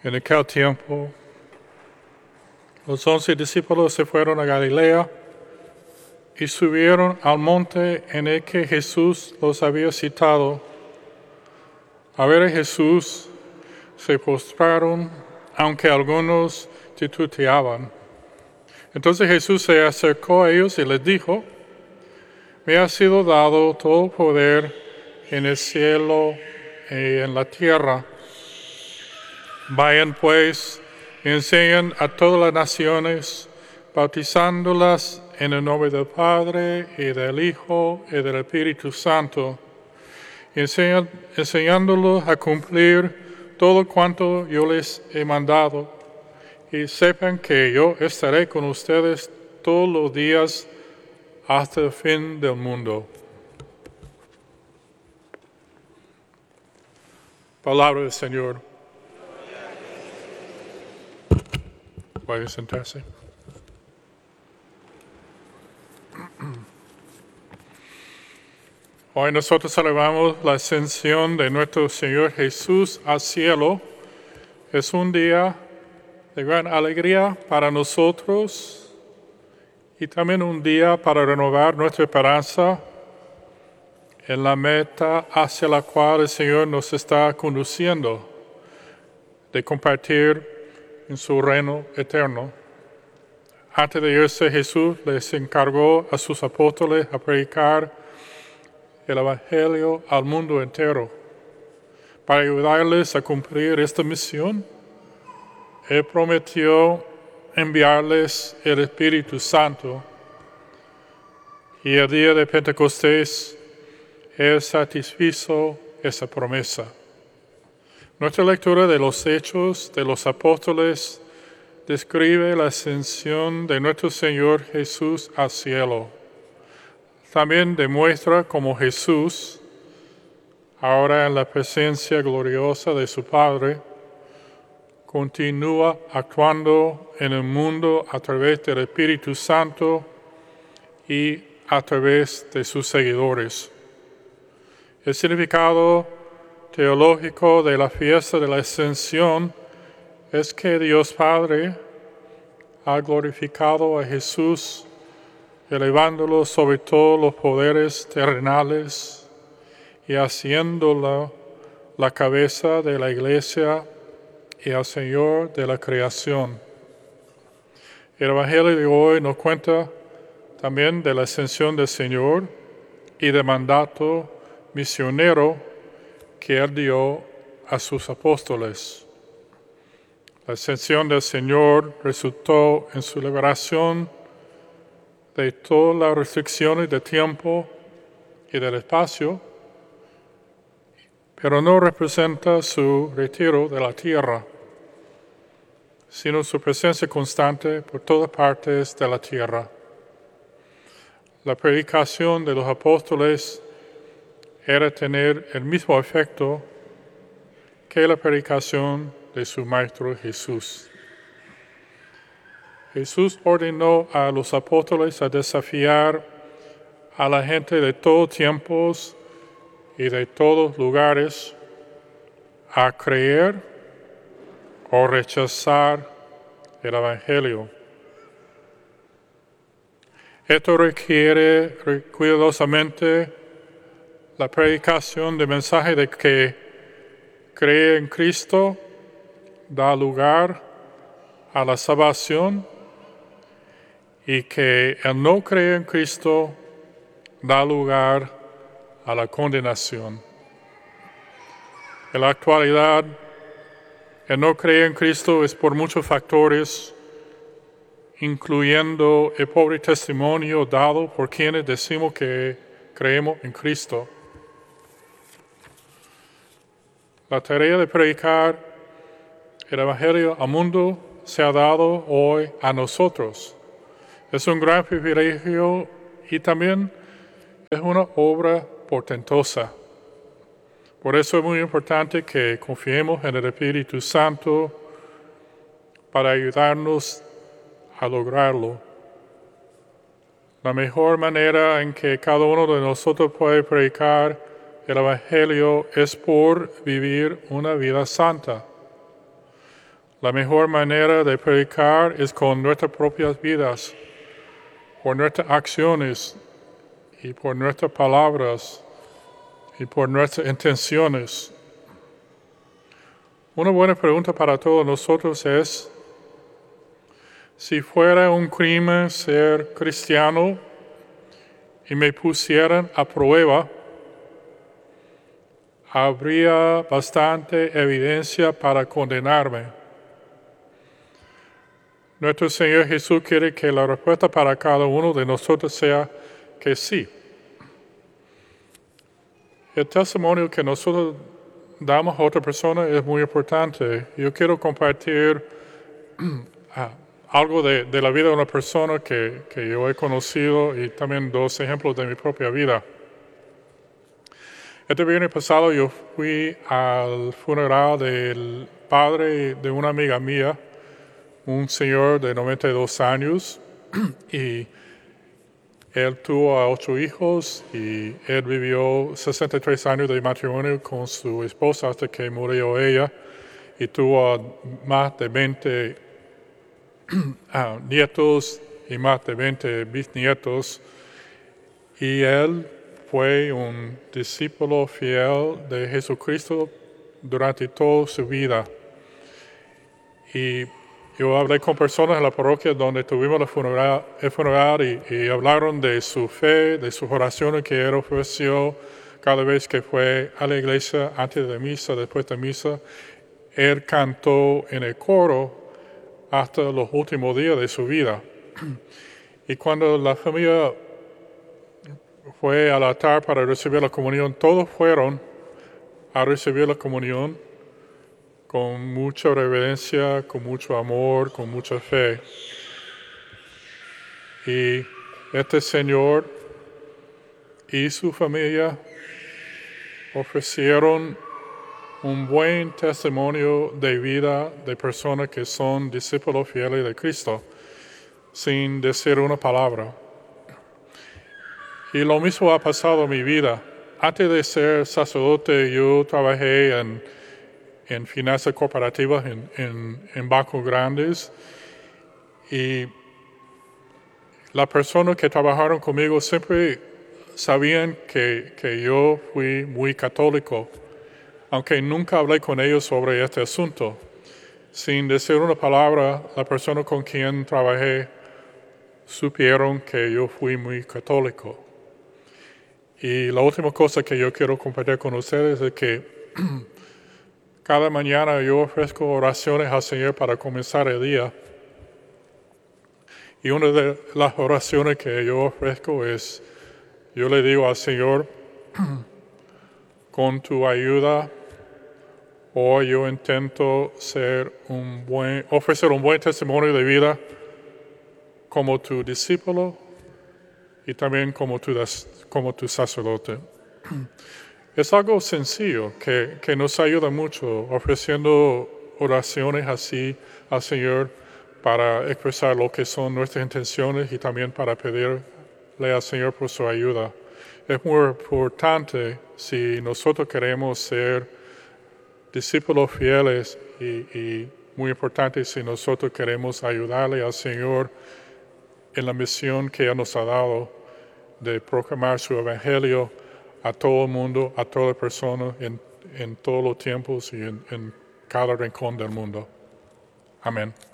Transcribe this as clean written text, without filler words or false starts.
En aquel tiempo, los 11 discípulos se fueron a Galilea y subieron al monte en el que Jesús los había citado. Al ver a Jesús, se postraron, aunque algunos titubeaban. Entonces Jesús se acercó a ellos y les dijo: me ha sido dado todo poder en el cielo y en la tierra. Vayan pues y enseñen a todas las naciones, bautizándolas en el nombre del Padre y del Hijo y del Espíritu Santo, enseñándolos a cumplir todo cuanto yo les he mandado. Y sepan que yo estaré con ustedes todos los días hasta el fin del mundo. Palabra del Señor. Pueden sentarse. Hoy nosotros celebramos la ascensión de nuestro Señor Jesús al cielo. Es un día de gran alegría para nosotros y también un día para renovar nuestra esperanza en la meta hacia la cual el Señor nos está conduciendo, de compartir en su reino eterno. Antes de irse, Jesús les encargó a sus apóstoles a predicar el Evangelio al mundo entero. Para ayudarles a cumplir esta misión, Él prometió enviarles el Espíritu Santo, y el día de Pentecostés Él satisfizo esa promesa. Nuestra lectura de los Hechos de los Apóstoles describe la ascensión de nuestro Señor Jesús al cielo. También demuestra cómo Jesús, ahora en la presencia gloriosa de su Padre, continúa actuando en el mundo a través del Espíritu Santo y a través de sus seguidores. El significado teológico de la fiesta de la Ascensión es que Dios Padre ha glorificado a Jesús, elevándolo sobre todos los poderes terrenales y haciéndolo la cabeza de la Iglesia y al Señor de la creación. El Evangelio de hoy nos cuenta también de la ascensión del Señor y del mandato misionero que Él dio a sus apóstoles. La ascensión del Señor resultó en su liberación de todas las restricciones de tiempo y del espacio, pero no representa su retiro de la tierra, sino su presencia constante por todas partes de la tierra. La predicación de los apóstoles era tener el mismo efecto que la predicación de su Maestro Jesús. Jesús ordenó a los apóstoles a desafiar a la gente de todos tiempos y de todos lugares a creer o rechazar el Evangelio. Esto requiere cuidadosamente la predicación del mensaje de que creer en Cristo da lugar a la salvación y que el no creer en Cristo da lugar a la condenación. En la actualidad, el no creer en Cristo es por muchos factores, incluyendo el pobre testimonio dado por quienes decimos que creemos en Cristo. La tarea de predicar el Evangelio al mundo se ha dado hoy a nosotros. Es un gran privilegio y también es una obra portentosa. Por eso es muy importante que confiemos en el Espíritu Santo para ayudarnos a lograrlo. La mejor manera en que cada uno de nosotros puede predicar el Evangelio es por vivir una vida santa. La mejor manera de predicar es con nuestras propias vidas, por nuestras acciones y por nuestras palabras y por nuestras intenciones. Una buena pregunta para todos nosotros es, si fuera un crimen ser cristiano y me pusieran a prueba, habría bastante evidencia para condenarme. Nuestro Señor Jesús quiere que la respuesta para cada uno de nosotros sea que sí. El testimonio que nosotros damos a otra persona es muy importante. Yo quiero compartir algo de la vida de una persona que yo he conocido y también 2 ejemplos de mi propia vida. Este viernes pasado yo fui al funeral del padre de una amiga mía, un señor de 92 años, y él tuvo a 8 hijos y él vivió 63 años de matrimonio con su esposa hasta que murió ella, y tuvo más de 20 nietos y más de 20 bisnietos, y él fue un discípulo fiel de Jesucristo durante toda su vida. Y yo hablé con personas en la parroquia donde tuvimos el funeral y hablaron de su fe, de sus oraciones que él ofreció cada vez que fue a la iglesia, antes de misa, después de misa. Él cantó en el coro hasta los últimos días de su vida. Y cuando la familia fue al altar para recibir la comunión, todos fueron a recibir la comunión con mucha reverencia, con mucho amor, con mucha fe. Y este señor y su familia ofrecieron un buen testimonio de vida de personas que son discípulos fieles de Cristo, sin decir una palabra. Y lo mismo ha pasado en mi vida. Antes de ser sacerdote, yo trabajé en finanzas corporativas, en bancos grandes, y las personas que trabajaron conmigo siempre sabían que yo fui muy católico, aunque nunca hablé con ellos sobre este asunto. Sin decir una palabra, la persona con quien trabajé supieron que yo fui muy católico. Y la última cosa que yo quiero compartir con ustedes es que cada mañana yo ofrezco oraciones al Señor para comenzar el día. Y una de las oraciones que yo ofrezco es, yo le digo al Señor, con tu ayuda, hoy yo intento ofrecer un buen testimonio de vida como tu discípulo y también como tu sacerdote. Es algo sencillo que nos ayuda mucho, ofreciendo oraciones así al Señor para expresar lo que son nuestras intenciones y también para pedirle al Señor por su ayuda. Es muy importante si nosotros queremos ser discípulos fieles y muy importante si nosotros queremos ayudarle al Señor en la misión que Él nos ha dado de proclamar su evangelio a todo el mundo, a toda persona, en todos los tiempos y en cada rincón del mundo. Amén.